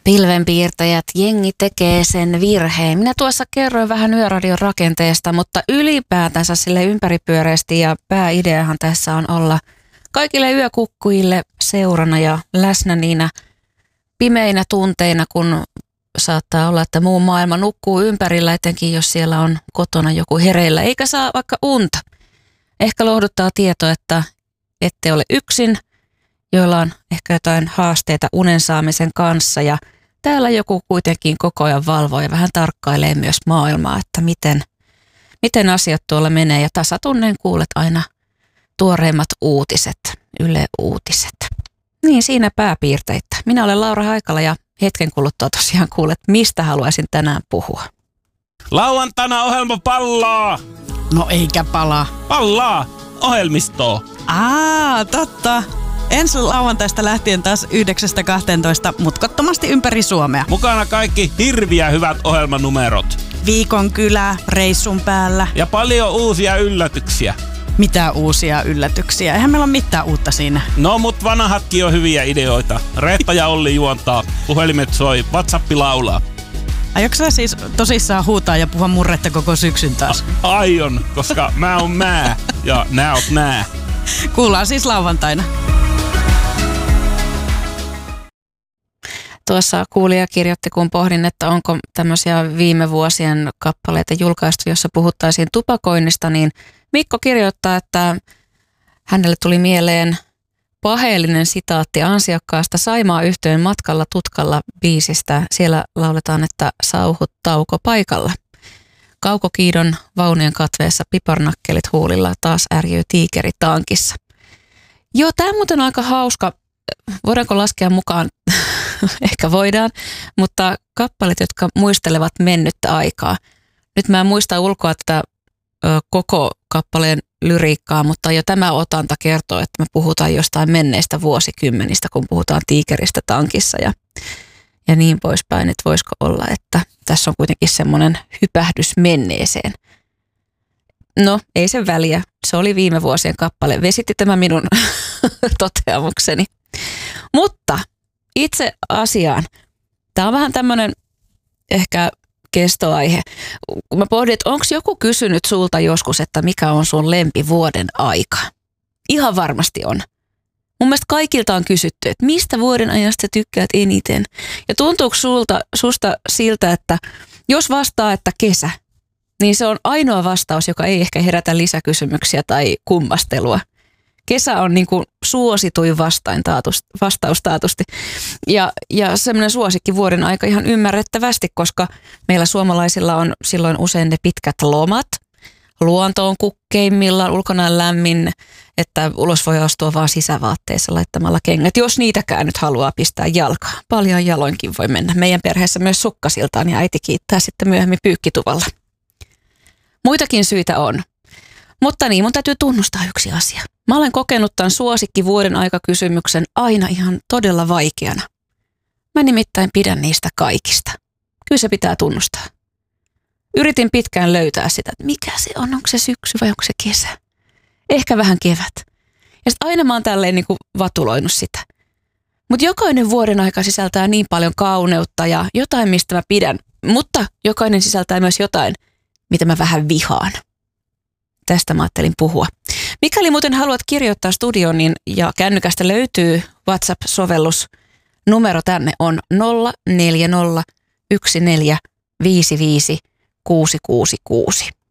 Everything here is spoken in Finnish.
Pilvenpiirtäjät, jengi tekee sen virheen. Minä tuossa kerroin vähän Yöradion rakenteesta, mutta ylipäätänsä sille ympäripyöreästi ja pääideahan tässä on olla kaikille yökukkujille seurana ja läsnä niinä pimeinä tunteina, kun saattaa olla, että muu maailma nukkuu ympärillä, etenkin jos siellä on kotona joku hereillä, eikä saa vaikka unta. Ehkä lohduttaa tieto, että ette ole yksin, joilla on ehkä jotain haasteita unen saamisen kanssa ja täällä joku kuitenkin koko ajan valvoo ja vähän tarkkailee myös maailmaa, että miten asiat tuolla menee ja tasatunnen kuulet aina tuoreimmat uutiset, Yle Uutiset. Niin siinä pääpiirteitä. Minä olen Laura Haikala ja hetken kuluttua tosiaan kuulet, mistä haluaisin tänään puhua. Lauantaina ohjelma pallaa! No eikä palaa. Pallaa! Ohjelmistoa! Totta. Ensi lauantaista lähtien taas 9-12 mutkattomasti ympäri Suomea. Mukana kaikki hirviä hyvät ohjelmanumerot. Viikon kylä, reissun päällä. Ja paljon uusia yllätyksiä. Mitä uusia yllätyksiä? Eihän meillä ole mitään uutta siinä. No, mut vanhatkin on hyviä ideoita. Reetta ja Olli juontaa, puhelimet soi, WhatsApp laulaa. Aiotko sä siis tosissaan huutaa ja puhua murretta koko syksyn taas? Aion, koska mä oon mä ja nää oot nää. Kuullaan siis lauantaina. Tuossa kuulija kirjoitti, kun pohdin, että onko tämmöisiä viime vuosien kappaleita julkaistu, jossa puhuttaisiin tupakoinnista, niin Mikko kirjoittaa, että hänelle tuli mieleen paheellinen sitaatti ansiokkaasta Saimaa-yhtyeen Matkalla tutkalla biisistä. Siellä lauletaan, että sauhut tauko paikalla. Kaukokiidon vaunujen katveessa piparnakkelit huulilla taas ärjyy tiikeri tankissa. Joo, tämä on muuten aika hauska. Voidaanko laskea mukaan? Ehkä voidaan, mutta kappalet, jotka muistelevat mennyttä aikaa. Nyt mä en muista ulkoa tätä koko kappaleen lyriikkaa, mutta jo tämä otanta kertoo, että me puhutaan jostain menneistä vuosikymmenistä, kun puhutaan tiikeristä tankissa ja niin poispäin. Että voisiko olla, että tässä on kuitenkin semmoinen hypähdys menneeseen. No, ei sen väliä. Se oli viime vuosien kappale. Vesitti tämä minun toteamukseni. Mutta itse asiaan. Tämä on vähän tämmöinen ehkä kestoaihe. Kun mä pohdin, että onko joku kysynyt sulta joskus, että mikä on sun lempivuoden aika? Ihan varmasti on. Mun mielestä kaikilta on kysytty, että mistä vuoden ajasta sä tykkäät eniten? Ja tuntuuko susta siltä, että jos vastaa, että kesä, niin se on ainoa vastaus, joka ei ehkä herätä lisäkysymyksiä tai kummastelua. Kesä on niin kuin suosituin vastaus taatusti. Ja semmoinen suosikki vuoden aika ihan ymmärrettävästi, koska meillä suomalaisilla on silloin usein ne pitkät lomat. Luonto on kukkeimmillaan, ulkona on lämmin, että ulos voi astua vaan sisävaatteissa laittamalla kengät, jos niitäkään nyt haluaa pistää jalkaan. Paljon jaloinkin voi mennä. Meidän perheessä myös sukkasiltaan ja äiti kiittää sitten myöhemmin pyykkituvalla. Muitakin syitä on. Mutta niin, mun täytyy tunnustaa yksi asia. Mä olen kokenut tämän suosikki vuoden aikakysymyksen aina ihan todella vaikeana. Mä nimittäin pidän niistä kaikista. Kyllä se pitää tunnustaa. Yritin pitkään löytää sitä, että mikä se on, onko se syksy vai onko se kesä. Ehkä vähän kevät. Ja sitten aina mä oon tälleen niin kuin vatuloinut sitä. Mutta jokainen vuoden aika sisältää niin paljon kauneutta ja jotain, mistä mä pidän. Mutta jokainen sisältää myös jotain, mitä mä vähän vihaan. Tästä mä ajattelin puhua. Mikäli muuten haluat kirjoittaa studioon, niin ja kännykästä löytyy WhatsApp-sovellus. Numero tänne on 040 14 55 666.